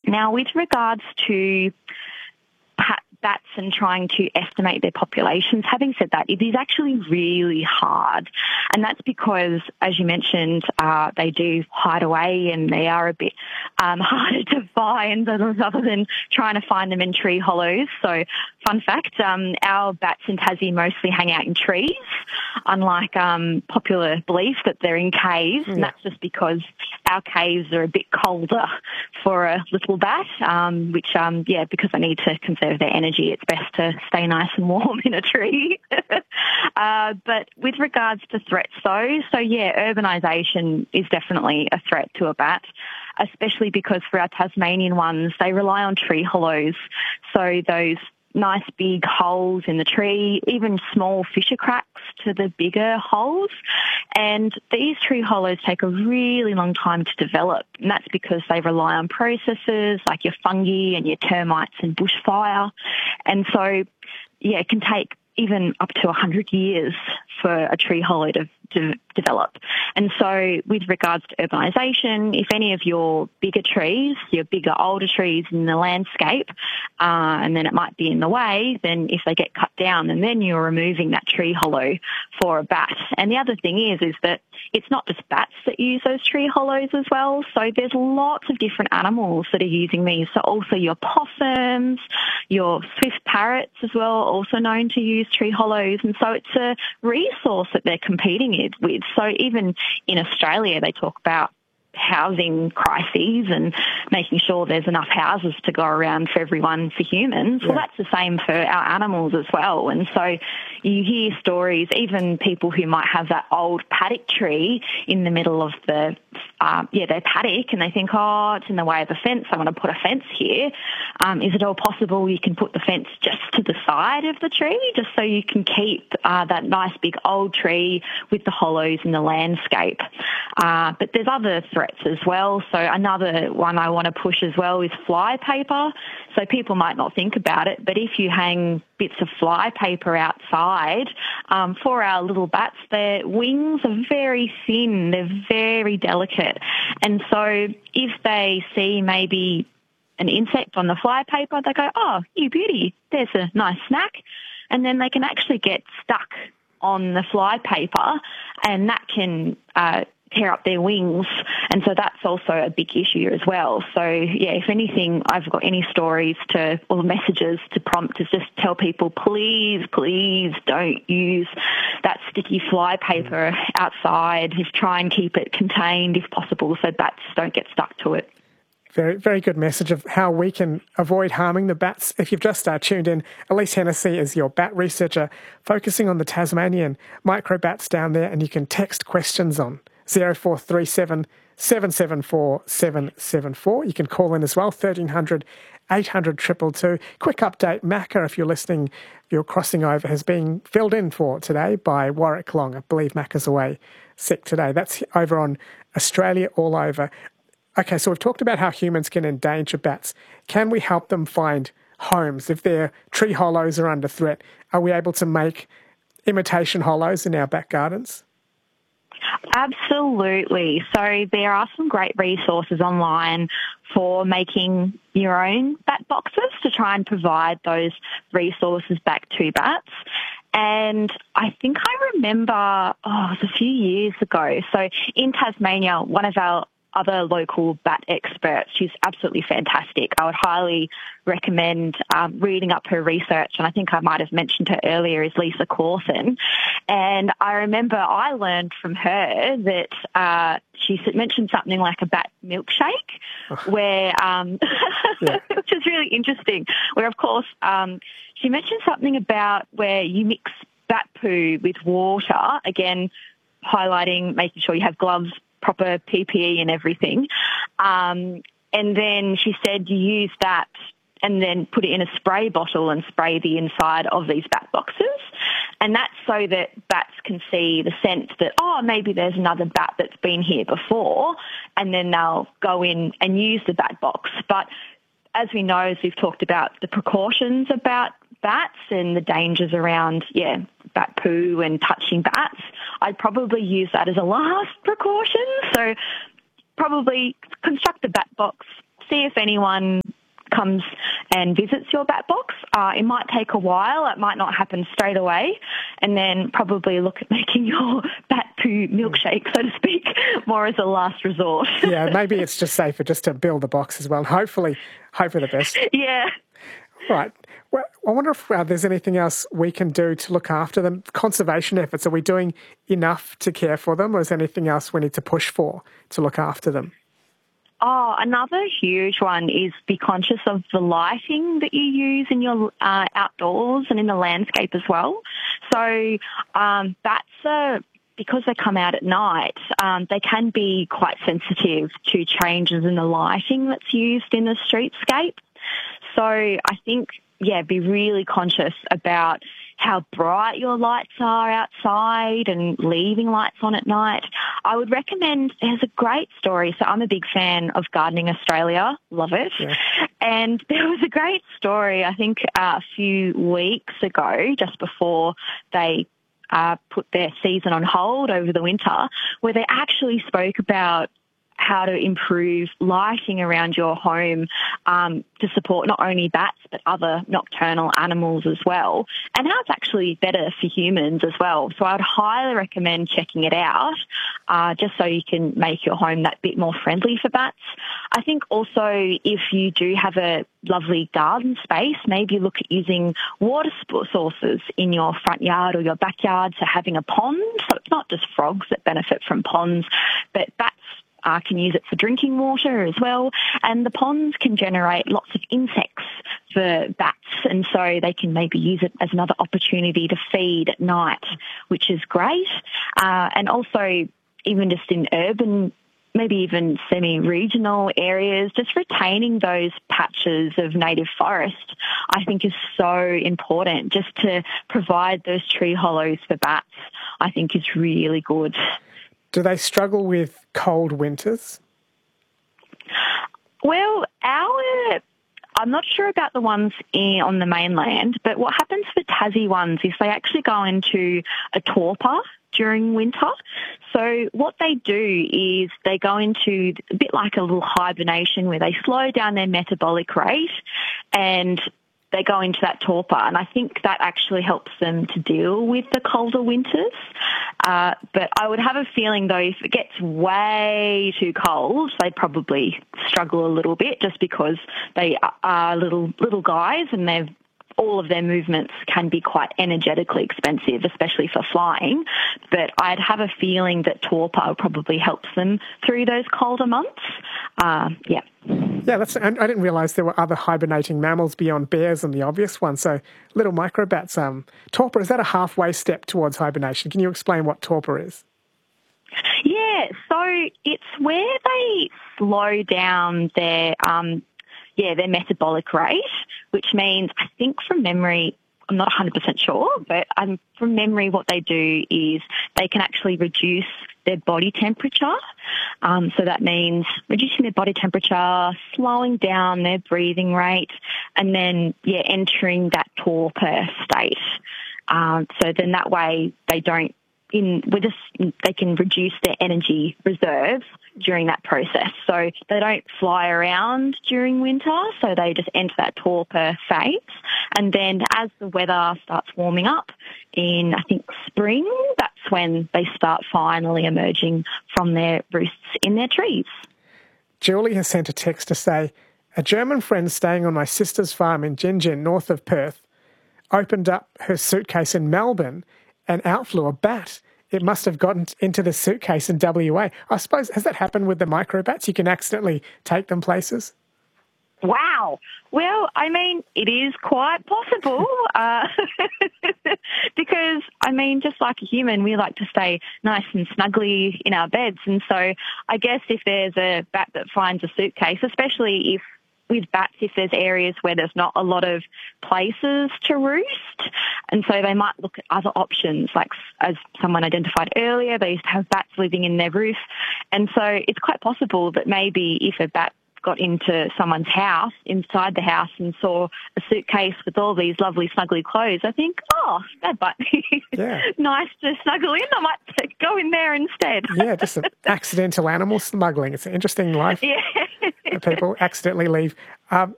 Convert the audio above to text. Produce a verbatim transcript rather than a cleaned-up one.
Now, with regards to pat- bats and trying to estimate their populations, having said that, it is actually really hard. And that's because, as you mentioned, uh, they do hide away and they are a bit um, harder to find other than trying to find them in tree hollows. So, fun fact, um, our bats in Tassie mostly hang out in trees, unlike um, popular belief that they're in caves. Yeah. And that's just because our caves are a bit colder for a little bat, um, which, um, yeah, because they need to conserve their energy, it's best to stay nice and warm in a tree. uh, but with regards to threats, though, so, yeah, urbanisation is definitely a threat to a bat, especially because for our Tasmanian ones, they rely on tree hollows. So those nice big holes in the tree, even small fissure cracks to the bigger holes. And these tree hollows take a really long time to develop. And that's because they rely on processes like your fungi and your termites and bushfire. And so, yeah, it can take even up to one hundred years for a tree hollow to, to develop. And so with regards to urbanisation, if any of your bigger trees, your bigger, older trees in the landscape, uh, and then it might be in the way, then if they get cut down, and then you're removing that tree hollow for a bat. And the other thing is, is that it's not just bats that use those tree hollows as well. So there's lots of different animals that are using these. So also your possums, your swift parrots as well, also known to use tree hollows. And so it's a resource that they're competing with. So even in Australia, they talk about housing crises and making sure there's enough houses to go around for everyone, for humans. Yeah. Well, that's the same for our animals as well. And so you hear stories, even people who might have that old paddock tree in the middle of the, uh, yeah, their paddock, and they think, oh, it's in the way of a fence, I want to put a fence here. Um, is it all possible you can put the fence just to the side of the tree, just so you can keep uh, that nice big old tree with the hollows in the landscape? Uh, but there's other threats as well. So another one I want to push as well is fly paper. So people might not think about it, but if you hang bits of fly paper outside, um, for our little bats, their wings are very thin, they're very delicate. And so if they see maybe an insect on the fly paper, they go, oh, you beauty, there's a nice snack. And then they can actually get stuck on the fly paper, and that can uh, tear up their wings. And so that's also a big issue as well. So, yeah, if anything, I've got any stories to, or messages to prompt to just tell people, please, please don't use that sticky fly paper outside. Just try and keep it contained if possible so bats don't get stuck to it. Very, very good message of how we can avoid harming the bats. If you've just uh, tuned in, Elise Hennessy is your bat researcher focusing on the Tasmanian microbats down there, and you can text questions on zero four three seven, seven seven four, seven seven four. You can call in as well, thirteen hundred, eight hundred, two two two. Quick update, Macca, if you're listening, your crossing over has been filled in for today by Warwick Long. I believe Macca's away sick today. That's over on Australia All Over. Okay, so we've talked about how humans can endanger bats. Can we help them find homes? If their tree hollows are under threat, are we able to make imitation hollows in our back gardens? Absolutely. So there are some great resources online for making your own bat boxes to try and provide those resources back to bats. And I think I remember, oh, it was a few years ago. So in Tasmania, one of our other local bat experts, she's absolutely fantastic. I would highly recommend um, reading up her research, and I think I might have mentioned her earlier, is Lisa Cawthon. And I remember I learned from her that uh, she mentioned something like a bat milkshake, where, um, yeah. which is really interesting, where, of course, um, she mentioned something about where you mix bat poo with water, again, highlighting making sure you have gloves, proper P P E and everything. Um, and then she said you use that and then put it in a spray bottle and spray the inside of these bat boxes. And that's so that bats can see the sense that, oh, maybe there's another bat that's been here before, and then they'll go in and use the bat box. But as we know, as we've talked about the precautions about bats and the dangers around, yeah, bat poo and touching bats, I'd probably use that as a last precaution. So probably construct a bat box see if anyone comes and visits your bat box. Uh, it might take a while. It might not happen straight away. And then probably look at making your bat poo milkshake, so to speak, more as a last resort. Yeah, maybe it's just safer just to build the box as well. Hopefully, hope for the best. Yeah. All right. Well, I wonder if uh, there's anything else we can do to look after them. Conservation efforts, are we doing enough to care for them, or is there anything else we need to push for to look after them? Oh, another huge one is be conscious of the lighting that you use in your uh, outdoors and in the landscape as well. So um, bats are, because they come out at night, um, they can be quite sensitive to changes in the lighting that's used in the streetscape. So I think, yeah, be really conscious about how bright your lights are outside and leaving lights on at night. I would recommend, there's a great story. So I'm a big fan of Gardening Australia, love it. Yeah. And there was a great story, I think uh, a few weeks ago, just before they uh, put their season on hold over the winter, where they actually spoke about how to improve lighting around your home um, to support not only bats but other nocturnal animals as well, and how it's actually better for humans as well. So I would highly recommend checking it out uh, just so you can make your home that bit more friendly for bats. I think also if you do have a lovely garden space, maybe look at using water sources in your front yard or your backyard, so having a pond. So it's not just frogs that benefit from ponds, but bats Uh, can use it for drinking water as well. And the ponds can generate lots of insects for bats, and so they can maybe use it as another opportunity to feed at night, which is great. Uh, and also, even just in urban, maybe even semi-regional areas, just retaining those patches of native forest, I think is so important. Just to provide those tree hollows for bats, I think is really good. Do they struggle with cold winters? Well, our, I'm not sure about the ones in, on the mainland, but what happens for Tassie ones is they actually go into a torpor during winter. So what they do is they go into a bit like a little hibernation where they slow down their metabolic rate and they go into that torpor, and I think that actually helps them to deal with the colder winters. Uh, but I would have a feeling, though, if it gets way too cold, they'd probably struggle a little bit just because they are little little guys and they've all of their movements can be quite energetically expensive, especially for flying. But I'd have a feeling that torpor probably helps them through those colder months. Uh, yeah. Yeah, that's, I didn't realise there were other hibernating mammals beyond bears and the obvious one. So little microbats. Um, torpor, is that a halfway step towards hibernation? Can you explain what torpor is? Yeah, so it's where they slow down their um, yeah their metabolic rate, which means, I think from memory, I'm not one hundred percent sure, but um, from memory what they do is they can actually reduce their body temperature. Um, so that means reducing their body temperature, slowing down their breathing rate, and then, yeah, entering that torpor state. Um, so then that way they don't, in with just they can reduce their energy reserves during that process. So they don't fly around during winter, so they just enter that torpor phase. And then as the weather starts warming up in, I think, spring, that's when they start finally emerging from their roosts in their trees. Julie has sent a text to say, a German friend staying on my sister's farm in Gingin, north of Perth, opened up her suitcase in Melbourne and out flew a bat. It must have gotten into the suitcase in W A. I suppose, has that happened with the microbats? You can accidentally take them places? Wow. Well, I mean, it is quite possible uh, because, I mean, just like a human, we like to stay nice and snugly in our beds. And so I guess if there's a bat that finds a suitcase, especially if with bats, if there's areas where there's not a lot of places to roost, and so they might look at other options, like as someone identified earlier, they used to have bats living in their roof. And so it's quite possible that maybe if a bat got into someone's house, inside the house, and saw a suitcase with all these lovely snuggly clothes, I think, oh, that might be yeah. nice to snuggle in. I might go in there instead. Yeah, just an accidental animal smuggling. It's an interesting life. Yeah. people accidentally leave. Um,